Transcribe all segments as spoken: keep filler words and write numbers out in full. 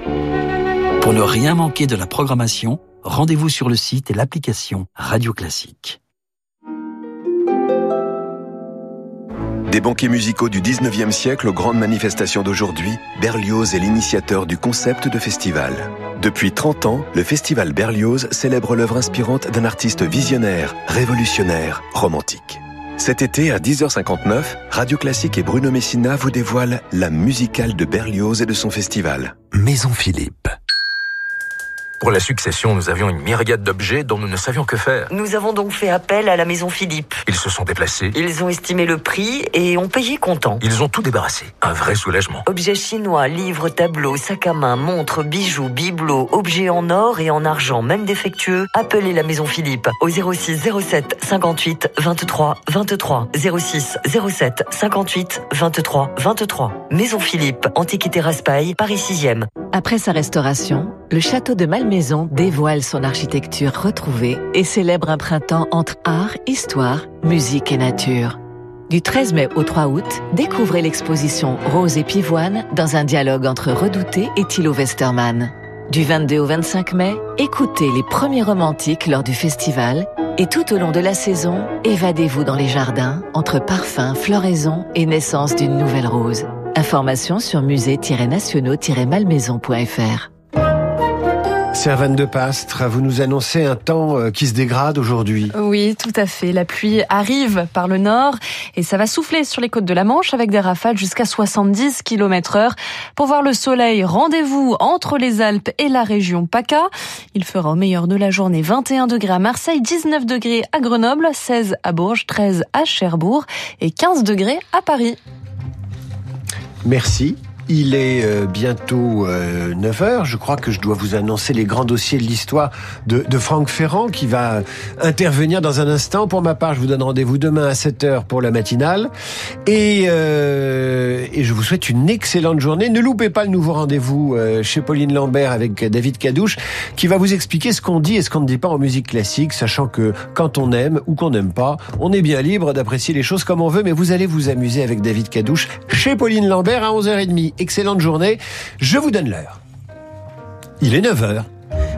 Pour ne rien manquer de la programmation, rendez-vous sur le site et l'application Radio Classique. Des banquets musicaux du dix-neuvième siècle aux grandes manifestations d'aujourd'hui, Berlioz est l'initiateur du concept de festival. Depuis trente ans, le festival Berlioz célèbre l'œuvre inspirante d'un artiste visionnaire, révolutionnaire, romantique. Cet été, à dix heures cinquante-neuf, Radio Classique et Bruno Messina vous dévoilent la musicale de Berlioz et de son festival. Maison Philippe. Pour la succession, nous avions une myriade d'objets dont nous ne savions que faire. Nous avons donc fait appel à la Maison Philippe. Ils se sont déplacés. Ils ont estimé le prix et ont payé comptant. Ils ont tout débarrassé. Un vrai soulagement. Objets chinois, livres, tableaux, sacs à main, montres, bijoux, bibelots, objets en or et en argent, même défectueux. Appelez la Maison Philippe au zéro six zéro sept cinquante-huit vingt-trois vingt-trois. zéro six zéro sept cinquante-huit vingt-trois vingt-trois. Maison Philippe, Antiquité Raspail, Paris sixième. Après sa restauration, le château de Malmaison dévoile son architecture retrouvée et célèbre un printemps entre art, histoire, musique et nature. Du treize mai au trois août, découvrez l'exposition Rose et Pivoine dans un dialogue entre Redouté et Thilo Westermann. Du vingt-deux au vingt-cinq mai, écoutez les premiers romantiques lors du festival et tout au long de la saison, évadez-vous dans les jardins entre parfums, floraison et naissance d'une nouvelle rose. Informations sur musée nationaux malmaison point f r. Servane de Pastre, vous nous annoncez un temps qui se dégrade aujourd'hui. Oui, tout à fait. La pluie arrive par le nord et ça va souffler sur les côtes de la Manche avec des rafales jusqu'à soixante-dix kilomètres heure. Pour voir le soleil, rendez-vous entre les Alpes et la région PACA. Il fera au meilleur de la journée vingt et un degrés à Marseille, dix-neuf degrés à Grenoble, seize à Bourges, treize à Cherbourg et quinze degrés à Paris. Merci. Il est euh, bientôt euh, neuf heures. Je crois que je dois vous annoncer les grands dossiers de l'histoire de, de Franck Ferrand qui va intervenir dans un instant. Pour ma part, je vous donne rendez-vous demain à sept heures pour la matinale. Et, euh, et je vous souhaite une excellente journée. Ne loupez pas le nouveau rendez-vous euh, chez Pauline Lambert avec David Cadouche qui va vous expliquer ce qu'on dit et ce qu'on ne dit pas en musique classique, sachant que quand on aime ou qu'on n'aime pas, on est bien libre d'apprécier les choses comme on veut. Mais vous allez vous amuser avec David Cadouche chez Pauline Lambert à onze heures trente. Excellente journée. Je vous donne l'heure. Il est neuf heures.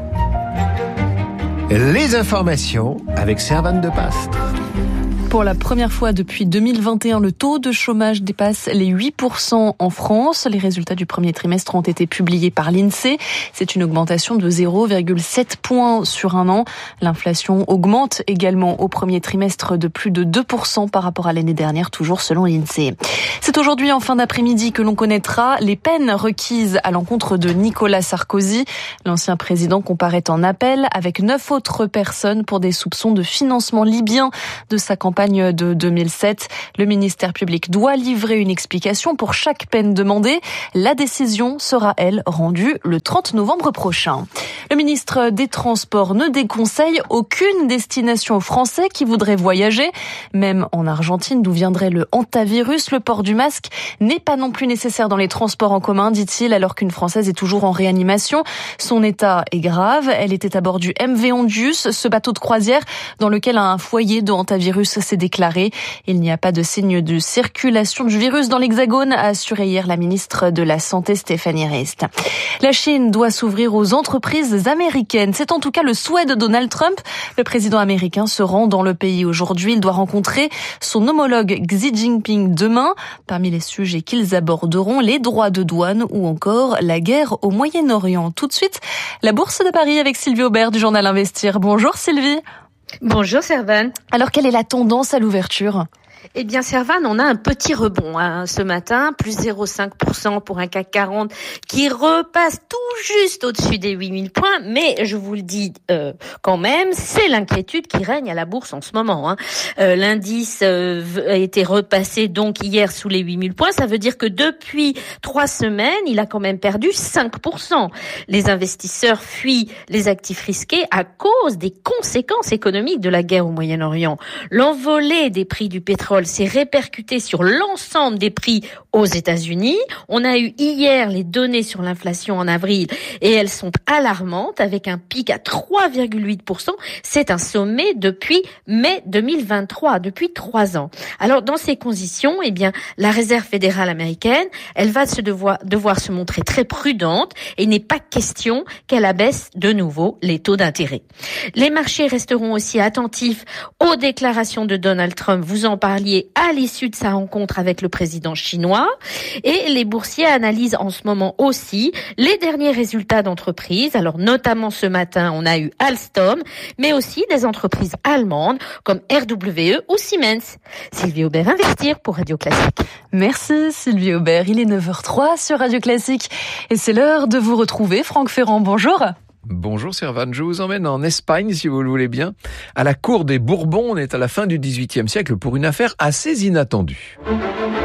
Les informations avec Servane de Pastre. Pour la première fois depuis deux mille vingt et un, le taux de chômage dépasse les huit pour cent en France. Les résultats du premier trimestre ont été publiés par l'INSEE. C'est une augmentation de zéro virgule sept points sur un an. L'inflation augmente également au premier trimestre de plus de deux pour cent par rapport à l'année dernière, toujours selon l'INSEE. C'est aujourd'hui en fin d'après-midi que l'on connaîtra les peines requises à l'encontre de Nicolas Sarkozy. L'ancien président comparaît en appel avec neuf autres personnes pour des soupçons de financement libyen de sa campagne de deux mille sept. Le ministère public doit livrer une explication pour chaque peine demandée. La décision sera, elle, rendue le trente novembre prochain. Le ministre des Transports ne déconseille aucune destination aux Français qui voudraient voyager. Même en Argentine, d'où viendrait le hantavirus, le port du masque n'est pas non plus nécessaire dans les transports en commun, dit-il, alors qu'une Française est toujours en réanimation. Son état est grave. Elle était à bord du M V Ondius, ce bateau de croisière dans lequel un foyer de hantavirus s'est déclaré. Il n'y a pas de signe de circulation du virus dans l'Hexagone, a assuré hier la ministre de la Santé Stéphanie Rist. La Chine doit s'ouvrir aux entreprises américaines. C'est en tout cas le souhait de Donald Trump. Le président américain se rend dans le pays aujourd'hui. Il doit rencontrer son homologue Xi Jinping demain. Parmi les sujets qu'ils aborderont, les droits de douane ou encore la guerre au Moyen-Orient. Tout de suite, la Bourse de Paris avec Sylvie Aubert du journal Investir. Bonjour Sylvie. Bonjour Servane. Alors, quelle est la tendance à l'ouverture ? Eh bien, Servane, on a un petit rebond hein, ce matin, plus zéro virgule cinq pour cent pour un C A C quarante qui repasse tout juste au-dessus des huit mille points. Mais je vous le dis euh, quand même, c'est l'inquiétude qui règne à la bourse en ce moment. Hein. Euh, l'indice euh, a été repassé donc hier sous les huit mille points. Ça veut dire que depuis trois semaines, il a quand même perdu cinq pour cent. Les investisseurs fuient les actifs risqués à cause des conséquences économiques de la guerre au Moyen-Orient. L'envolée des prix du pétrole pétrole s'est répercuté sur l'ensemble des prix aux États-Unis. On a eu hier les données sur l'inflation en avril et elles sont alarmantes avec un pic à trois virgule huit pour cent. C'est un sommet depuis mai deux mille vingt-trois, depuis trois ans. Alors dans ces conditions, eh bien la Réserve fédérale américaine, elle va se devoir, devoir se montrer très prudente et il n'est pas question qu'elle abaisse de nouveau les taux d'intérêt. Les marchés resteront aussi attentifs aux déclarations de Donald Trump. Vous en parliez à l'issue de sa rencontre avec le président chinois. Et les boursiers analysent en ce moment aussi les derniers résultats d'entreprises. Alors notamment ce matin, on a eu Alstom, mais aussi des entreprises allemandes comme R W E ou Siemens. Sylvie Aubert, Investir pour Radio Classique. Merci Sylvie Aubert. Il est neuf heures trois sur Radio Classique. Et c'est l'heure de vous retrouver. Franck Ferrand, bonjour. Bonjour Servane, je vous emmène en Espagne si vous le voulez bien. À la cour des Bourbons, on est à la fin du dix-huitième siècle pour une affaire assez inattendue.